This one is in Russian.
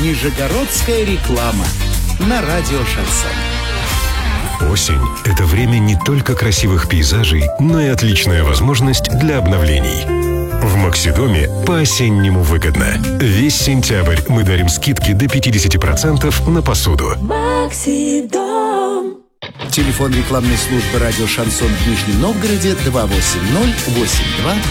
Нижегородская реклама на радио «Шансон». Осень – это время не только красивых пейзажей, но и отличная возможность для обновлений. В Максидоме по-осеннему выгодно. Весь сентябрь мы дарим скидки до 50% на посуду. Максидом. Телефон рекламной службы радио «Шансон» в Нижнем Новгороде 280-82-20.